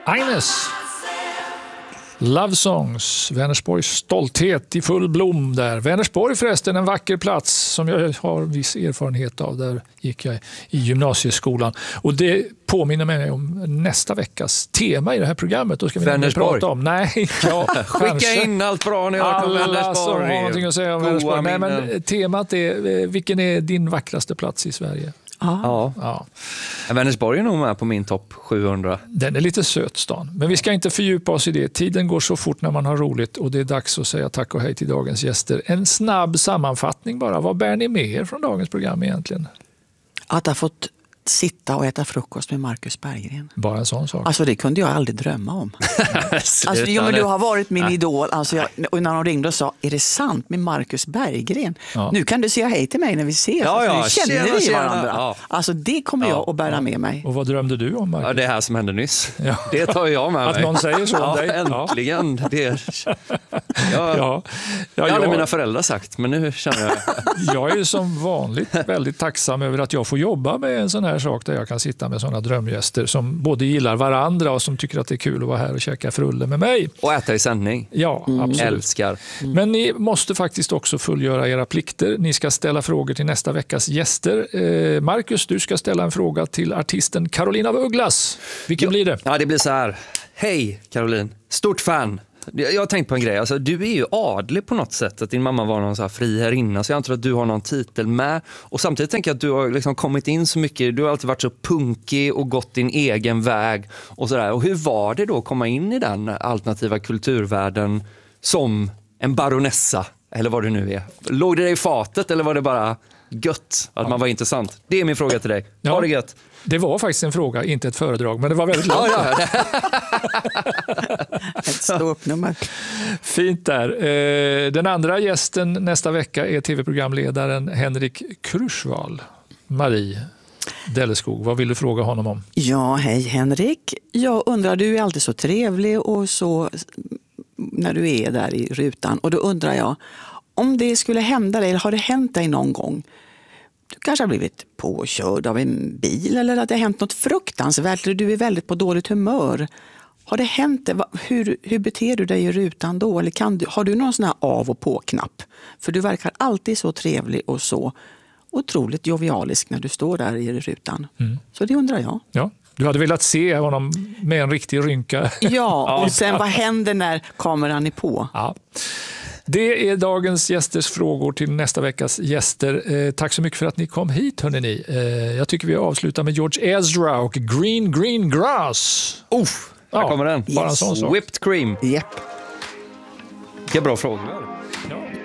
Agnes. Love Songs, Vänersborgs stolthet i full blom där. Vänersborg förresten, en vacker plats som jag har viss erfarenhet av. Där gick jag i gymnasieskolan. Och det påminner mig om nästa veckas tema i det här programmet. Då ska vi Vänersborg. prata om. Nej, ja, skicka in allt bra när jag kommer alla som har någonting att säga om Vänersborg. Nej, men temat är, vilken är din vackraste plats i Sverige? Ja. Vänersborg är nog med på min topp 700. Den är lite söt stan. Men vi ska inte fördjupa oss i det. Tiden går så fort när man har roligt och det är dags att säga tack och hej till dagens gäster. En snabb sammanfattning bara. Vad bär ni med er från dagens program egentligen? Att ha fått sitta och äta frukost med Marcus Berggren. Bara en sån sak. Alltså det kunde jag aldrig drömma om. Men du har varit min idol. Och när de ringde och sa, är det sant med Marcus Berggren? Ja. Nu kan du säga hej till mig när vi ses. Nu känner vi varandra. Ja. Alltså det kommer jag att bära med mig. Och vad drömde du om, Marcus? Ja, det här som hände nyss. Ja. Det tar jag med mig. Att någon säger så om dig. Äntligen. Jag hade mina föräldrar sagt, men nu känner jag... Jag är ju som vanligt väldigt tacksam över att jag får jobba med en sån här sak där jag kan sitta med sådana drömgäster som både gillar varandra och som tycker att det är kul att vara här och käka frulle med mig. Och äta i sändning. Ja, absolut. Älskar. Men ni måste faktiskt också fullgöra era plikter. Ni ska ställa frågor till nästa veckas gäster. Marcus, du ska ställa en fråga till artisten Carolina af Ugglas. Vilken blir det? Ja, det blir så här. Hej Caroline, stort fan. Jag har tänkt på en grej, alltså, du är ju adlig på något sätt, att din mamma var någon så här friherrinna, så jag antar att du har någon titel med, och samtidigt tänker jag att du har liksom kommit in så mycket, du har alltid varit så punkig och gått din egen väg och sådär. Och hur var det då att komma in i den alternativa kulturvärlden som en baronessa, eller vad det nu är? Låg det i fatet eller var det bara gött att man var intressant? Det är min fråga till dig. Ha det gött. Det var faktiskt en fråga, inte ett föredrag, men det var väldigt långt. Ett stort nummer. Fint där. Den andra gästen nästa vecka är tv-programledaren Henrik Kruschwal. Marie Delleskog, vad vill du fråga honom om? Ja, hej Henrik. Jag undrar, du är alltid så trevlig och så när du är där i rutan. Och då undrar jag, om det skulle hända dig, eller har det hänt dig någon gång? Du kanske har blivit påkörd av en bil eller att det har hänt något fruktansvärt eller du är väldigt på dåligt humör. Har det hänt det? Hur beter du dig i rutan då? Eller har du någon sån här av- och på-knapp? För du verkar alltid så trevlig och så otroligt jovialisk när du står där i rutan. Så det undrar jag. Ja, du hade velat se honom med en riktig rynka. Ja, och sen vad händer när kameran är på? Ja. Det är dagens gästers frågor till nästa veckas gäster. Tack så mycket för att ni kom hit, hörrni. Jag tycker vi avslutar med George Ezra och Green Green Grass. Här kommer den. Bara en sån sak. Whipped cream. Japp. Vilka bra frågor. Ja.